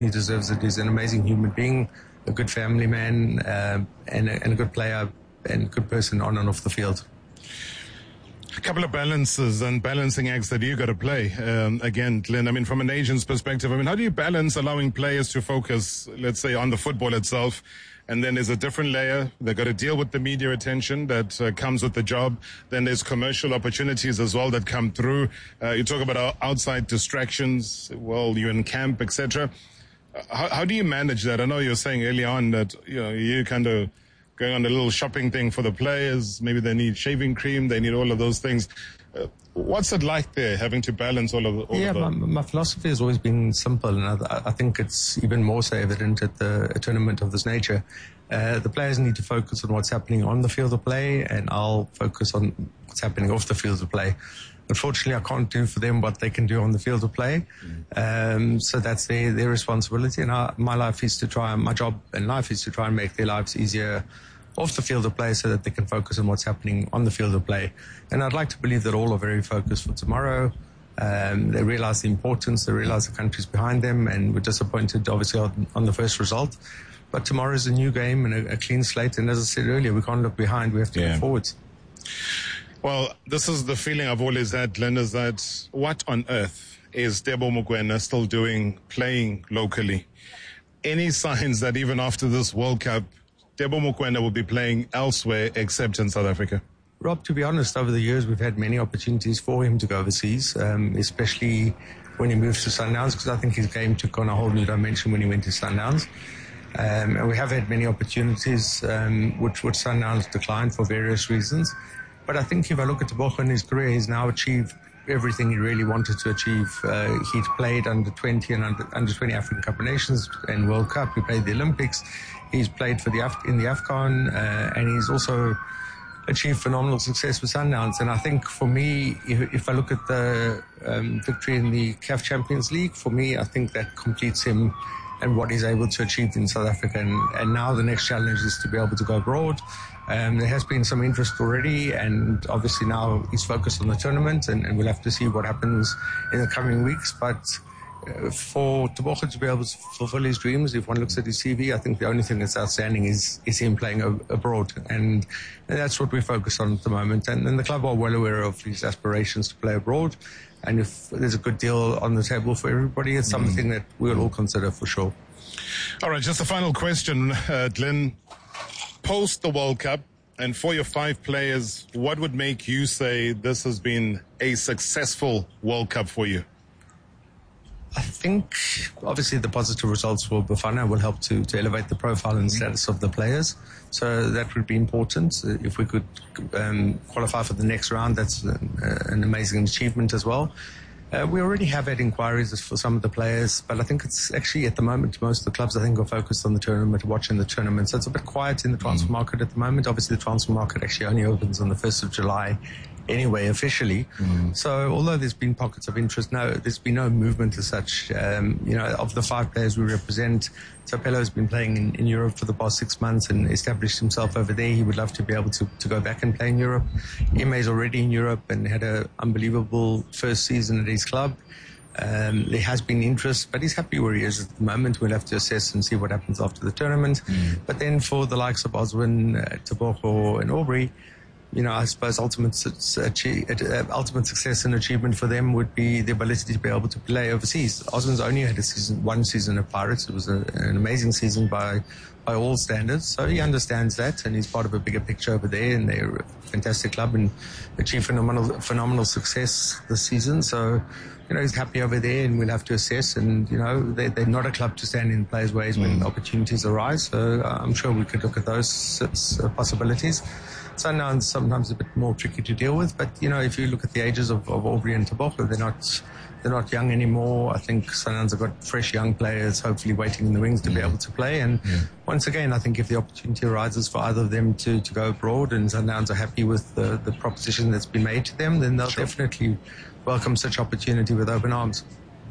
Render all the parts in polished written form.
He deserves it. He's an amazing human being, a good family man, and a good player and good person on and off the field. A couple of balances and balancing acts that you got to play. Again, Glenn, I mean, from an agent's perspective, I mean, how do you balance allowing players to focus, let's say, on the football itself? And then there's a different layer. They've got to deal with the media attention that comes with the job. Then there's commercial opportunities as well that come through. You talk about outside distractions. Well, you're in camp, etc. How do you manage that? I know you were saying early on that, you kind of going on a little shopping thing for the players. Maybe they need shaving cream. They need all of those things. What's it like there, having to balance all of those? My philosophy has always been simple, and I think it's even more so evident at a tournament of this nature. The players need to focus on what's happening on the field of play, and I'll focus on what's happening off the field of play. Unfortunately, I can't do for them what they can do on the field of play. So that's their responsibility, and my job in life is to try and make their lives easier off the field of play so that they can focus on what's happening on the field of play. And I'd like to believe that all are very focused for tomorrow. They realize the importance, they realize the country's behind them, and we're disappointed, obviously, on the first result. But tomorrow is a new game and a clean slate, and as I said earlier, we can't look behind, we have to go forwards. Well, this is the feeling I've always had, Glenn, is that what on earth is Teboho Mokoena still doing playing locally? Any signs that even after this World Cup, Teboho Mokoena will be playing elsewhere except in South Africa? Rob, to be honest, over the years we've had many opportunities for him to go overseas, especially when he moved to Sundowns, because I think his game took on a whole new dimension when he went to Sundowns. And we have had many opportunities which Sundowns declined for various reasons. But I think if I look at Teboho in his career, he's now achieved everything he really wanted to achieve. He's played under 20 and under 20 African Cup of Nations and World Cup. He played the Olympics. He's played in the AFCON, and he's also achieved phenomenal success with Sundowns. And I think for me, if I look at the victory in the CAF Champions League, for me, I think that completes him and what he's able to achieve in South Africa. And now the next challenge is to be able to go abroad. There has been some interest already, and obviously now he's focused on the tournament, and we'll have to see what happens in the coming weeks. But for Teboho to be able to fulfill his dreams, if one looks at his CV, I think the only thing that's outstanding is him playing abroad. And that's what we focus on at the moment. And the club are well aware of his aspirations to play abroad. And if there's a good deal on the table for everybody, it's something that we'll all consider for sure. All right, just a final question, Glenn. Post the World Cup, and for your 5 players, what would make you say this has been a successful World Cup for you? I think, obviously, the positive results for Bafana will help to elevate the profile and status of the players. So that would be important. If we could qualify for the next round, that's an amazing achievement as well. We already have had inquiries for some of the players, but I think it's actually at the moment most of the clubs I think are focused on the tournament, watching the tournament. So it's a bit quiet in the transfer market at the moment. Obviously the transfer market actually only opens on the 1st of July anyway, officially. So although there's been pockets of interest, there's been no movement as such. Of the 5 players we represent, Thapelo has been playing in Europe for the past 6 months and established himself over there. He would love to be able to go back and play in Europe. Ime is already in Europe and had an unbelievable first season at his club. There has been interest, but he's happy where he is at the moment. We'll have to assess and see what happens after the tournament. But then for the likes of Oswin, Teboho and Aubrey, I suppose ultimate success and achievement for them would be the ability to be able to play overseas. Oswin's only had one season at Pirates. It was an amazing season by all standards. So he understands that, and he's part of a bigger picture over there, and they're a fantastic club and achieved phenomenal success this season. So, he's happy over there, and we'll have to assess. And, they're not a club to stand in players' ways when opportunities arise. So I'm sure we could look at those possibilities. Sundowns sometimes a bit more tricky to deal with, but if you look at the ages of Aubrey and Teboho, they're not young anymore. I think Sundowns have got fresh young players hopefully waiting in the wings to be able to play. And once again, I think if the opportunity arises for either of them to go abroad and Sundowns are happy with the proposition that's been made to them, then they'll definitely welcome such opportunity with open arms.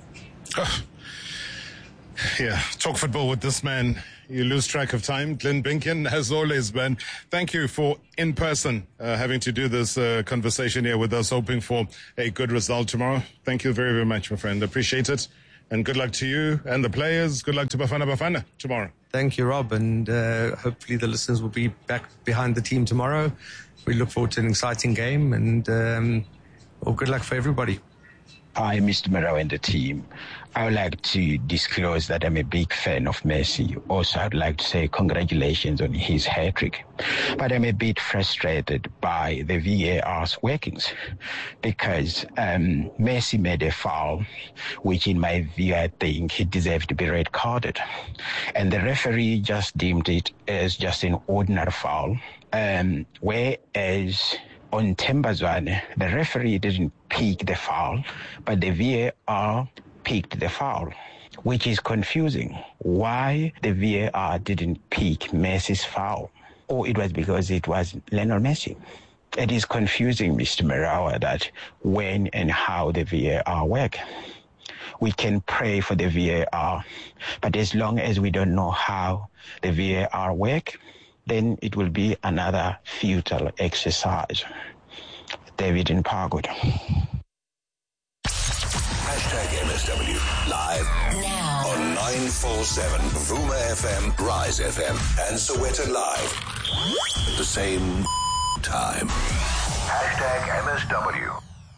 Talk football with this man. You lose track of time. Glenn Binkin, as always, man. Thank you for in person having to do this conversation here with us, hoping for a good result tomorrow. Thank you very, very much, my friend. Appreciate it. And good luck to you and the players. Good luck to Bafana Bafana tomorrow. Thank you, Rob. And hopefully the listeners will be back behind the team tomorrow. We look forward to an exciting game, and good luck for everybody. Hi, Mr. Marawa and the team. I would like to disclose that I'm a big fan of Messi. Also, I'd like to say congratulations on his hat-trick. But I'm a bit frustrated by the VAR's workings because Messi made a foul, which in my view, I think he deserved to be red-carded. And the referee just deemed it as just an ordinary foul, whereas on Tembazwane, the referee didn't pick the foul, but the VAR picked the foul, which is confusing. Why the VAR didn't pick Messi's foul? Or it was because it was Lionel Messi. It is confusing, Mr. Marawa, that when and how the VAR work. We can pray for the VAR, but as long as we don't know how the VAR work, then it will be another futile exercise. David in Parkwood. #MSW live now on 947 Vuma FM, Rise FM, and Soweto Live at the same time. #MSW.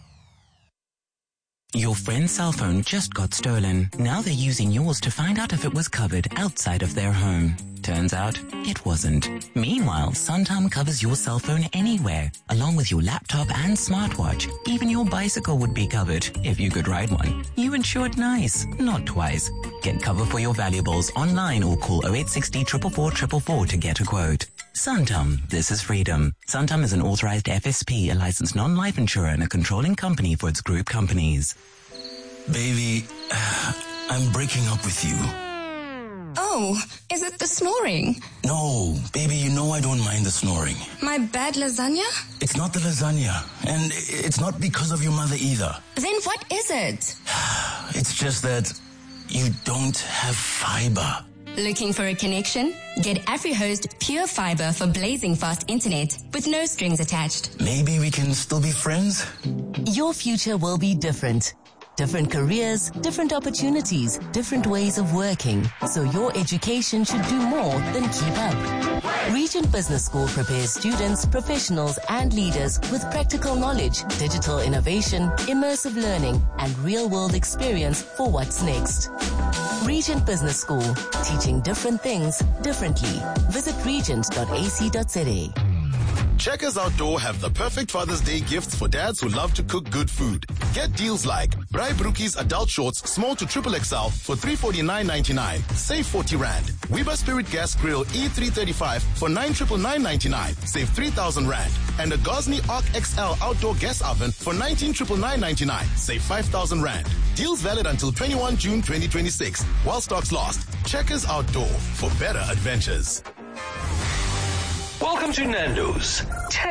Your friend's cell phone just got stolen. Now they're using yours to find out if it was covered outside of their home. Turns out it wasn't. Meanwhile, Santam covers your cell phone anywhere, along with your laptop and smartwatch. Even your bicycle would be covered if you could ride one. You insured nice, not twice. Get cover for your valuables online or call 0860 444 444 to get a quote. Santam, this is freedom. Santam is an authorized FSP, a licensed non-life insurer and a controlling company for its group companies. Baby, I'm breaking up with you. Oh, is it the snoring? No, baby, you know I don't mind the snoring. My bad lasagna? It's not the lasagna, and it's not because of your mother either. Then what is it? It's just that you don't have fiber. Looking for a connection? Get AfriHost Pure Fiber for blazing fast internet with no strings attached. Maybe we can still be friends? Your future will be different. Different careers, different opportunities, different ways of working. So your education should do more than keep up. Regent Business School prepares students, professionals, and leaders with practical knowledge, digital innovation, immersive learning, and real-world experience for what's next. Regent Business School, teaching different things differently. Visit regent.ac.za. Checkers Outdoor have the perfect Father's Day gifts for dads who love to cook good food. Get deals like Brai Brookies adult shorts small to XXL for $349.99. Save 40 Rand. Weber Spirit Gas Grill E335 for $999.99. Save 3,000 Rand. And a Gosney Arc XL outdoor gas oven for $19,999.99. Save 5,000 Rand. Deals valid until 21 June 2026. While stocks last. Checkers Outdoor for better adventures. Welcome to Nando's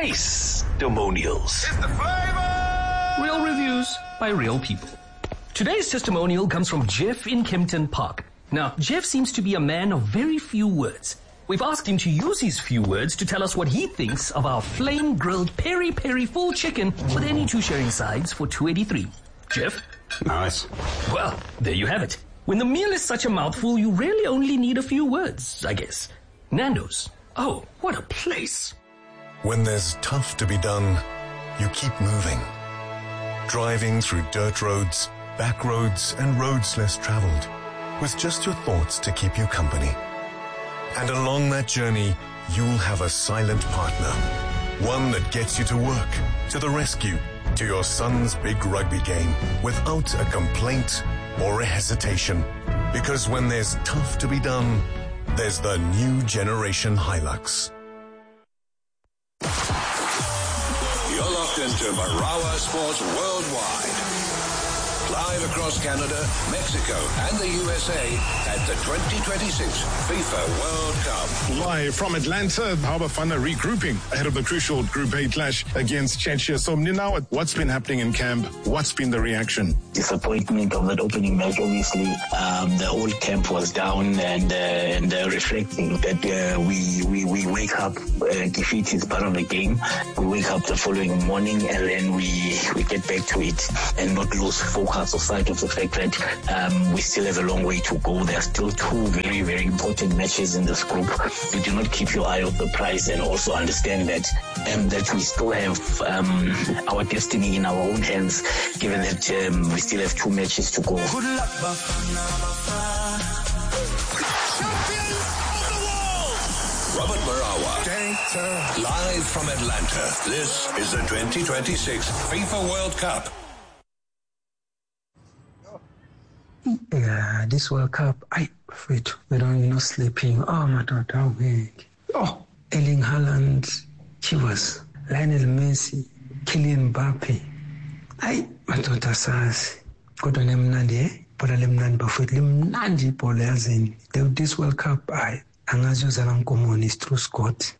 Taste-Demonials. It's the flavor! Real reviews by real people. Today's testimonial comes from Jeff in Kempton Park. Now, Jeff seems to be a man of very few words. We've asked him to use his few words to tell us what he thinks of our flame-grilled peri-peri full chicken with any two sharing sides for $2.83. Jeff? Nice. Well, there you have it. When the meal is such a mouthful, you really only need a few words, I guess. Nando's. Oh, what a place. When there's tough to be done, you keep moving. Driving through dirt roads, back roads, and roads less traveled, with just your thoughts to keep you company. And along that journey, you'll have a silent partner. One that gets you to work, to the rescue, to your son's big rugby game, without a complaint or a hesitation. Because when there's tough to be done, there's the new generation Hilux. You're locked into Marawa Sports Worldwide. Live across Canada, Mexico, and the USA at the 2026 FIFA World Cup. Live from Atlanta, Bafana Bafana regrouping ahead of the crucial Group A clash against Czechia. So now, what's been happening in camp? What's been the reaction? Disappointment of that opening match, obviously. The whole camp was down and reflecting that we wake up, defeat is part of the game. We wake up the following morning and then we get back to it and not lose focus lost sight of the fact that we still have a long way to go. There are still two very, very important matches in this group. You do not keep your eye on the prize and also understand that that we still have our destiny in our own hands, given that we still have two matches to go. Good luck, Champions of the world! Robert Marawa, live from Atlanta. This is the 2026 FIFA World Cup. Yeah, this World Cup, we don't know sleeping. Oh, my God, how weak. Oh, Erling Haaland, Chivas, Lionel Messi, Kylian Mbappe. Madoda sazi. Kodwa lemnandi, bhola lemnandi bafowethu lemnandi ibhola yazini. This World Cup, angazi uzala nkomoni is true Scott.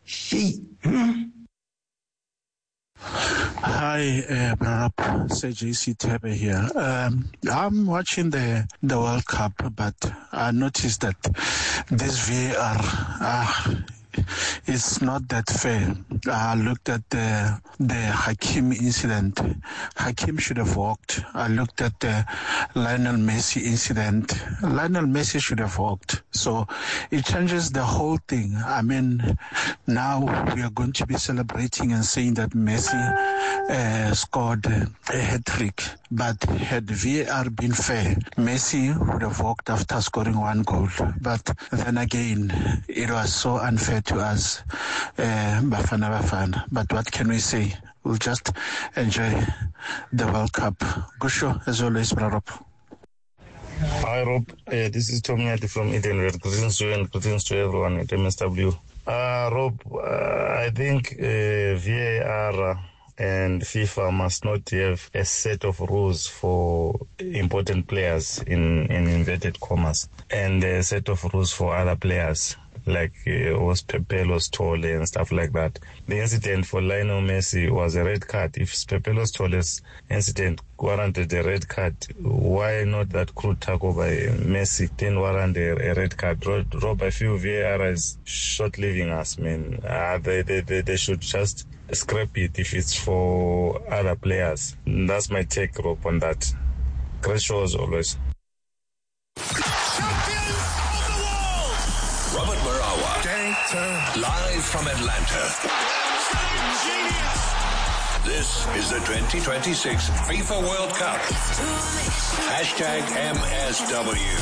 Hi, Barab, JC Tebe here. I'm watching the World Cup, but I noticed that this VAR it's not that fair. I looked at the Hakim incident. Hakim should have walked. I looked at the Lionel Messi incident. Lionel Messi should have walked. So it changes the whole thing. I mean, now we are going to be celebrating and saying that Messi scored a hat-trick. But had VAR been fair, Messi would have walked after scoring one goal. But then again, it was so unfair to us, Bafana. But what can we say? We'll just enjoy the World Cup. Good show, as always, Brarop. Hi, Rob. This is Tommy Ati from Edenred. Greetings to you and greetings to everyone at MSW. Rob, I think VAR and FIFA must not have a set of rules for important players in inverted commas and a set of rules for other players like Pepelos Tole and stuff like that. The incident for Lionel Messi was a red card. If Pepelos Tole's incident warranted a red card, why not that crude tackle by Messi didn't warrant a red card? Rob, I feel VAR is short-living us, man. They should just scrap it if it's for other players. That's my take, Rob, on that. Great show as always. Robert Marawa, live from Atlanta. This is the 2026 FIFA World Cup. Hashtag MSW.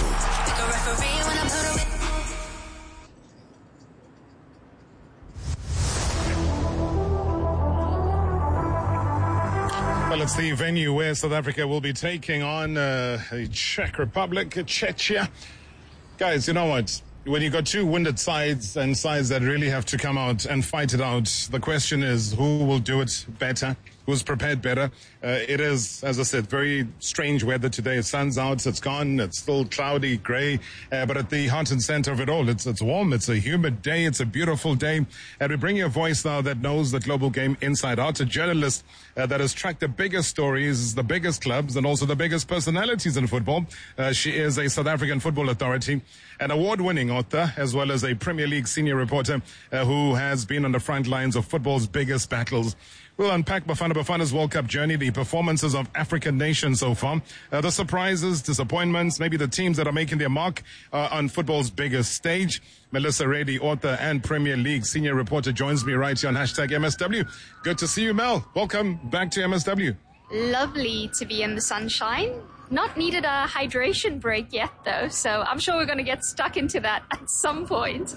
Well, it's the venue where South Africa will be taking on the Czech Republic, Czechia. Guys, you know what? When you got two wounded sides and sides that really have to come out and fight it out, the question is who will do it better, who's prepared better. It is, as I said, very strange weather today. Sun's out, it's gone, it's still cloudy, grey, but at the heart and center of it all, it's warm, it's a humid day, it's a beautiful day. And we bring you a voice now that knows the global game inside out, a journalist that has tracked the biggest stories, the biggest clubs, and also the biggest personalities in football. She is a South African football authority, an award-winning author, as well as a Premier League senior reporter who has been on the front lines of football's biggest battles. We'll unpack Bafana's World Cup journey, the performances of African nations so far, the surprises, disappointments, maybe the teams that are making their mark on football's biggest stage. Melissa Reddy, author and Premier League senior reporter, joins me right here on hashtag MSW. Good to see you, Mel. Welcome back to MSW. Lovely to be in the sunshine. Not needed a hydration break yet, though, so I'm sure we're going to get stuck into that at some point.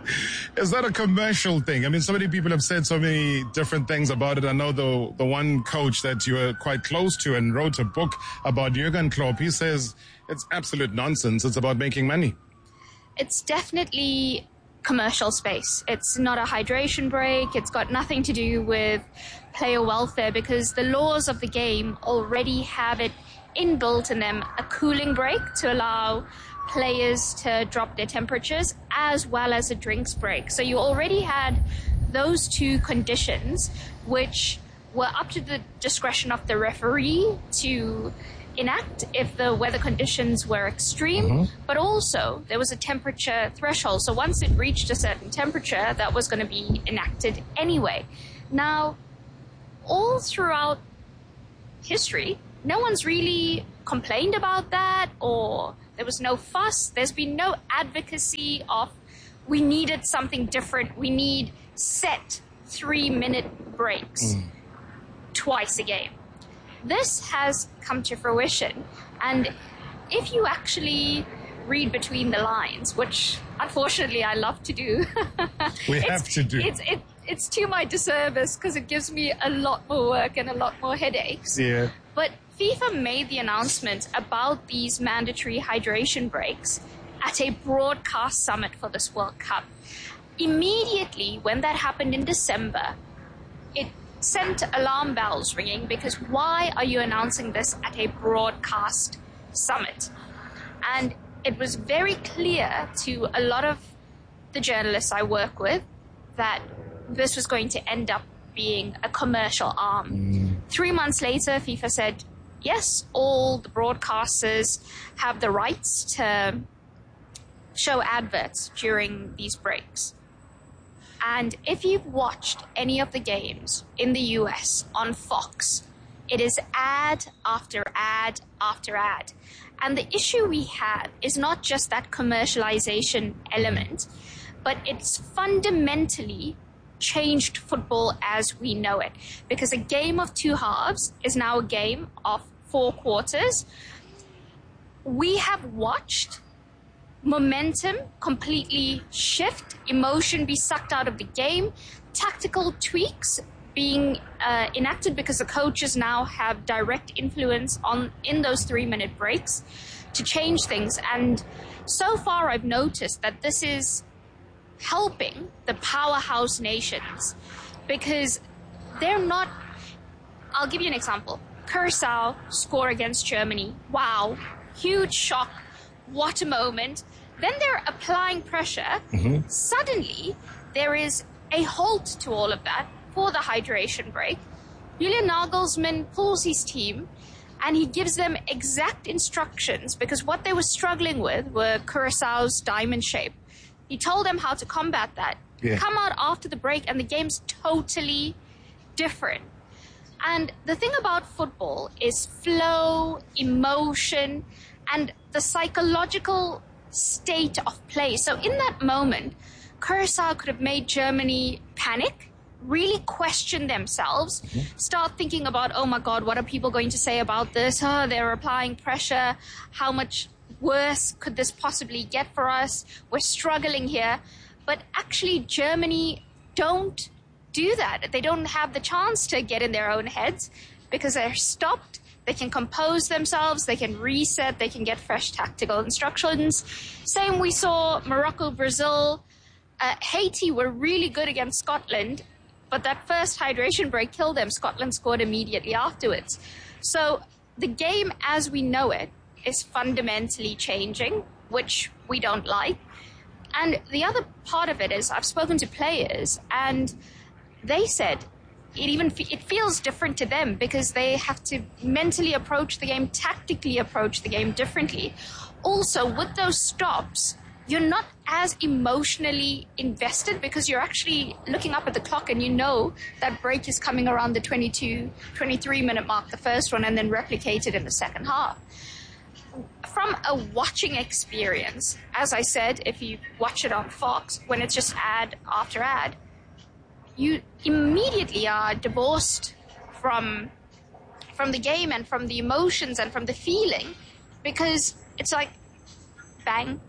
Is that a commercial thing? I mean, so many people have said so many different things about it. I know the one coach that you were quite close to and wrote a book about, Jurgen Klopp, he says it's absolute nonsense. It's about making money. It's definitely commercial space. It's not a hydration break. It's got nothing to do with player welfare because the laws of the game already have it inbuilt in them, a cooling break to allow players to drop their temperatures as well as a drinks break. So you already had those two conditions which were up to the discretion of the referee to enact if the weather conditions were extreme, but also there was a temperature threshold. So once it reached a certain temperature, that was going to be enacted anyway. Now, all throughout history, no one's really complained about that, or there was no fuss. There's been no advocacy of we needed something different. We need set 3-minute breaks twice a game. This has come to fruition. And if you actually read between the lines, which unfortunately I love to do. We have to do. It's to my disservice because it gives me a lot more work and a lot more headaches. Yeah. But FIFA made the announcement about these mandatory hydration breaks at a broadcast summit for this World Cup. Immediately when that happened in December, it sent alarm bells ringing because why are you announcing this at a broadcast summit? And it was very clear to a lot of the journalists I work with that this was going to end up being a commercial arm. 3 months later, FIFA said, yes, all the broadcasters have the rights to show adverts during these breaks. And if you've watched any of the games in the US on Fox, it is ad after ad after ad. And the issue we have is not just that commercialization element, but it's fundamentally changed football as we know it. Because a game of 2 halves is now a game of 4 quarters. We have watched momentum completely shift, emotion be sucked out of the game, tactical tweaks being enacted because the coaches now have direct influence in those 3-minute breaks to change things. And so far I've noticed that this is helping the powerhouse nations because they're not... I'll give you an example. Curacao score against Germany. Wow, huge shock. What a moment. Then they're applying pressure. Suddenly, there is a halt to all of that for the hydration break. Julian Nagelsmann pulls his team and he gives them exact instructions because what they were struggling with were Curaçao's diamond shape. He told them how to combat that. Yeah. Come out after the break and the game's totally different. And the thing about football is flow, emotion, and the psychological state of play. So in that moment, Curaçao could have made Germany panic, really question themselves, start thinking about, oh my God, what are people going to say about this? Oh, they're applying pressure. How much worse could this possibly get for us? We're struggling here. But actually, Germany don't do that. They don't have the chance to get in their own heads because they're stopped. They can compose themselves, they can reset, they can get fresh tactical instructions. Same we saw Morocco, Brazil, Haiti were really good against Scotland, but that first hydration break killed them. Scotland scored immediately afterwards. So the game as we know it is fundamentally changing, which we don't like. And the other part of it is I've spoken to players and they said it feels different to them because they have to mentally approach the game, tactically approach the game differently. Also, with those stops, you're not as emotionally invested because you're actually looking up at the clock and you know that break is coming around the 22, 23-minute mark, the first one, and then replicated in the second half. From a watching experience, as I said, if you watch it on Fox, when it's just ad after ad, you immediately are divorced from the game and from the emotions and from the feeling because it's like bang,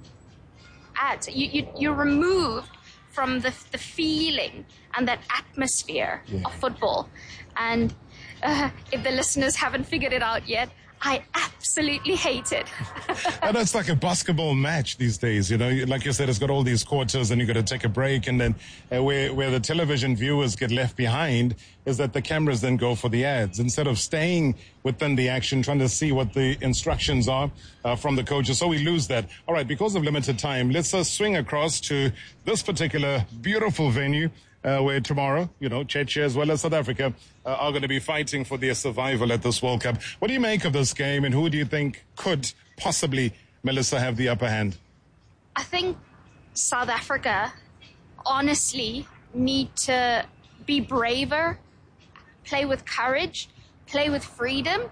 ads. You're removed from the feeling and that atmosphere of football. And if the listeners haven't figured it out yet, I absolutely hate it. And it's like a basketball match these days, you know. Like you said, it's got all these quarters and you got to take a break. And then where the television viewers get left behind is that the cameras then go for the ads. Instead of staying within the action, trying to see what the instructions are from the coaches. So we lose that. All right, because of limited time, let's swing across to this particular beautiful venue. Where tomorrow, you know, Czechia as well as South Africa are going to be fighting for their survival at this World Cup. What do you make of this game and who do you think could possibly, Melissa, have the upper hand? I think South Africa honestly need to be braver, play with courage, play with freedom,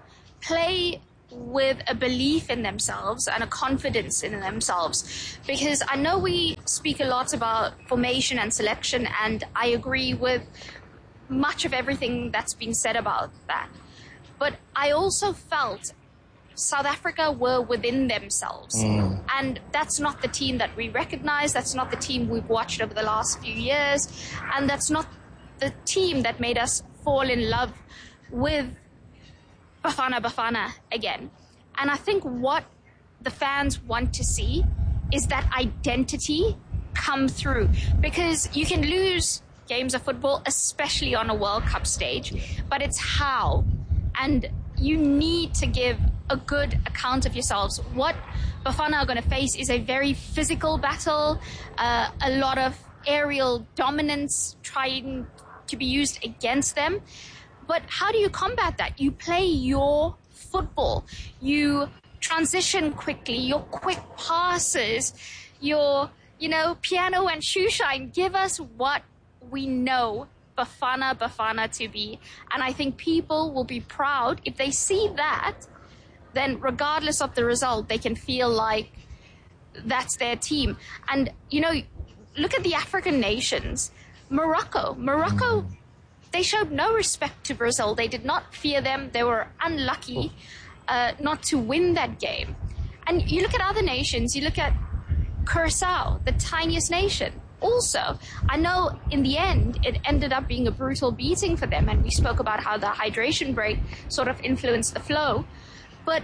play with a belief in themselves and a confidence in themselves. Because I know we speak a lot about formation and selection, and I agree with much of everything that's been said about that. But I also felt South Africa were within themselves. And that's not the team that we recognize. That's not the team we've watched over the last few years. And that's not the team that made us fall in love with Bafana Bafana again. And I think what the fans want to see is that identity come through. Because you can lose games of football, especially on a World Cup stage, but it's how. And you need to give a good account of yourselves. What Bafana are going to face is a very physical battle, a lot of aerial dominance trying to be used against them. But how do you combat that? You play your football. You transition quickly, your quick passes, your, piano and shoe shine. Give us what we know Bafana to be. And I think people will be proud if they see that. Then regardless of the result, they can feel like that's their team. And, look at the African nations. Morocco, they showed no respect to Brazil. They did not fear them. They were unlucky not to win that game. And you look at other nations, you look at Curacao, the tiniest nation. Also, I know in the end, it ended up being a brutal beating for them. And we spoke about how the hydration break sort of influenced the flow. But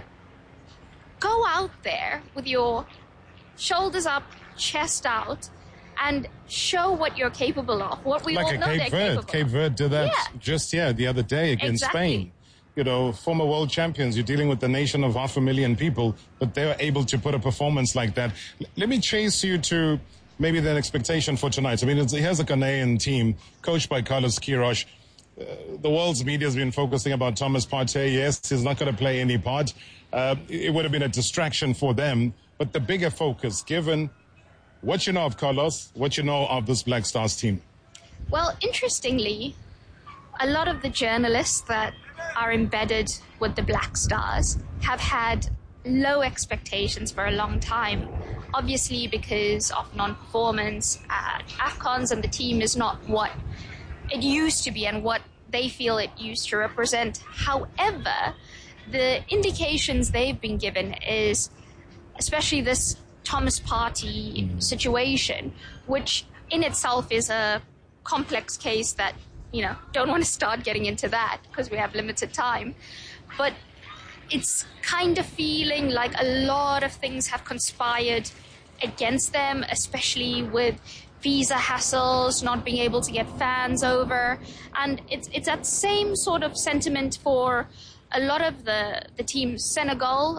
go out there with your shoulders up, chest out, and show what you're capable of. What we all know they're capable of. Cape Verde did that the other day against Spain. Former world champions, you're dealing with the nation of 500,000 people, but they were able to put a performance like that. Let me chase you to maybe the expectation for tonight. I mean, here's a Ghanaian team coached by Carlos Queiroz. The world's media has been focusing about Thomas Partey. Yes, he's not going to play any part. It would have been a distraction for them. But the bigger focus, given what you know of Carlos, what you know of this Black Stars team. Well, interestingly, a lot of the journalists that are embedded with the Black Stars have had low expectations for a long time. Obviously, because of non-performance at AFCONs, and the team is not what it used to be and what they feel it used to represent. However, the indications they've been given is, especially this Thomas Partey situation, which in itself is a complex case that, don't want to start getting into that because we have limited time. But it's kind of feeling like a lot of things have conspired against them, especially with visa hassles, not being able to get fans over. And it's that same sort of sentiment for a lot of the teams. Senegal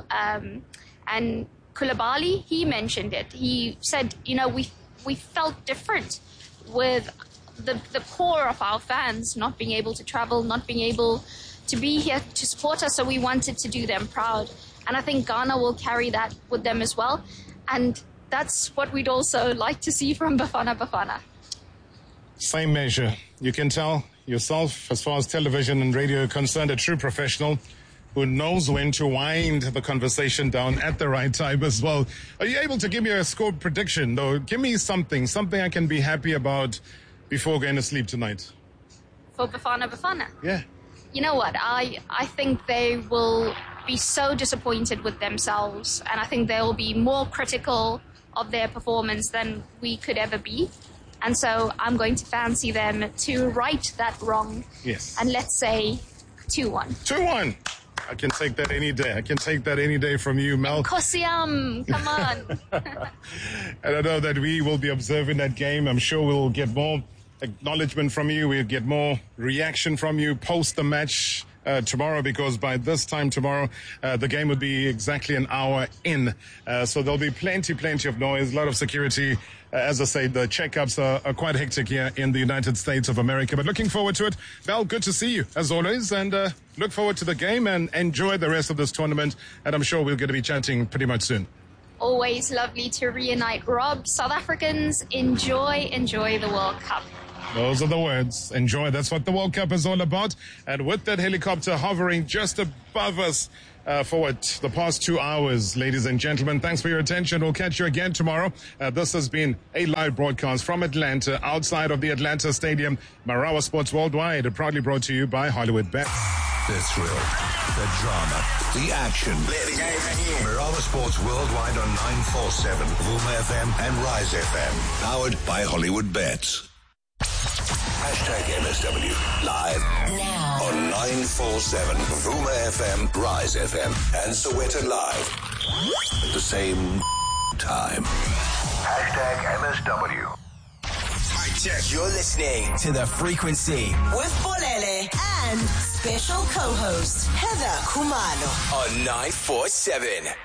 and Koulibaly, he mentioned it. He said, we felt different with the core of our fans not being able to travel, not being able to be here to support us, so we wanted to do them proud. And I think Ghana will carry that with them as well. And that's what we'd also like to see from Bafana Bafana. Same measure. You can tell yourself, as far as television and radio are concerned, a true professional who knows when to wind the conversation down at the right time as well. Are you able to give me a score prediction, though? Give me something I can be happy about before going to sleep tonight. For Bafana Bafana? Yeah. You know what? I think they will be so disappointed with themselves, and I think they will be more critical of their performance than we could ever be. And so I'm going to fancy them to right that wrong. Yes. And let's say 2-1. 2-1. I can take that any day. I can take that any day from you, Mel. Kosiam, come on. And I know that we will be observing that game. I'm sure we'll get more acknowledgement from you. We'll get more reaction from you post the match tomorrow, because by this time tomorrow, the game will be exactly an hour in. So there'll be plenty of noise, a lot of security. As I say, the checkups are quite hectic here in the United States of America. But looking forward to it. Val, good to see you, as always. And look forward to the game and enjoy the rest of this tournament. And I'm sure we're going to be chatting pretty much soon. Always lovely to reunite, Rob. South Africans, enjoy the World Cup. Those are the words. Enjoy. That's what the World Cup is all about. And with that helicopter hovering just above us for the past 2 hours, ladies and gentlemen, thanks for your attention. We'll catch you again tomorrow. This has been a live broadcast from Atlanta, outside of the Atlanta Stadium. Marawa Sports Worldwide, proudly brought to you by Hollywood Bet. The thrill, the drama, the action. Play the game again. Marawa Sports Worldwide on 947, Vuma FM and Rise FM. Powered by Hollywood Bets. #MSW live now on 947 Vuma FM, Rise FM, and Soweto Live at the same time. #MSW. You're listening to The Frequency with Bolele and special co-host Heather Kumalo on 947.